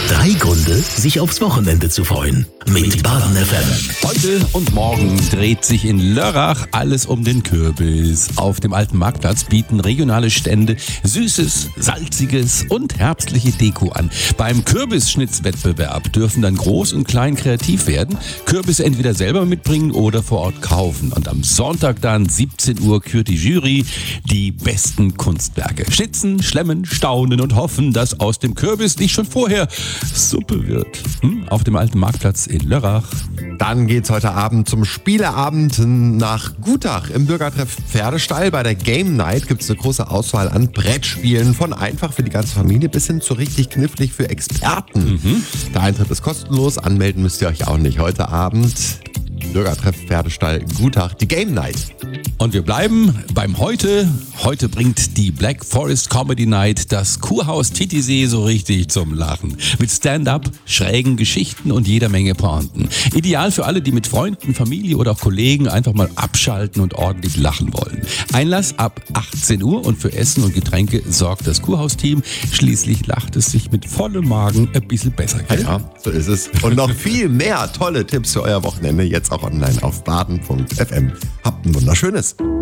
3 Gründe, sich aufs Wochenende zu freuen. Mit Baden FM. Heute und morgen dreht sich in Lörrach alles um den Kürbis. Auf dem alten Marktplatz bieten regionale Stände Süßes, Salziges und herbstliche Deko an. Beim Kürbisschnitzwettbewerb dürfen dann groß und klein kreativ werden, Kürbisse entweder selber mitbringen oder vor Ort kaufen. Und am Sonntag dann 17 Uhr kürt die Jury die besten Kunstwerke. Schnitzen, schlemmen, staunen und hoffen, dass aus dem Kürbis nicht schon vorher Suppe wird. Auf dem alten Marktplatz in Lörrach. Dann geht's heute Abend zum Spieleabend nach Gutach im Bürgertreff Pferdestall. Bei der Game Night gibt's eine große Auswahl an Brettspielen, von einfach für die ganze Familie bis hin zu richtig knifflig für Experten. Der Eintritt ist kostenlos, anmelden müsst ihr euch auch nicht. Heute Abend Bürgertreff Pferdestall Gutach, die Game Night. Und wir bleiben beim Heute. Heute bringt die Black Forest Comedy Night das Kurhaus Titisee so richtig zum Lachen. Mit Stand-up, schrägen Geschichten und jeder Menge Pointen. Ideal für alle, die mit Freunden, Familie oder auch Kollegen einfach mal abschalten und ordentlich lachen wollen. Einlass ab 18 Uhr und für Essen und Getränke sorgt das Kurhausteam. Schließlich lacht es sich mit vollem Magen ein bisschen besser. Gell? Ja, so ist es. Und noch viel mehr tolle Tipps für euer Wochenende jetzt auch online auf baden.fm. Habt ein wunderschönes.